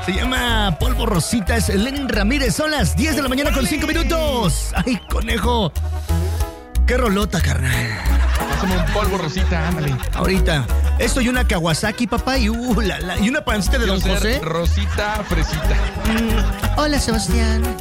Se llama Polvo Rosita, es Lenin Ramírez. Son las 10 de la mañana con 5 minutos. ¡Ay, conejo! ¡Qué rolota, carnal! Pásame un polvo rosita, ándale. Ahorita. Esto y una Kawasaki, papá, y y una pancita de Quiero Don ser José. Rosita fresita. Hola, Sebastián.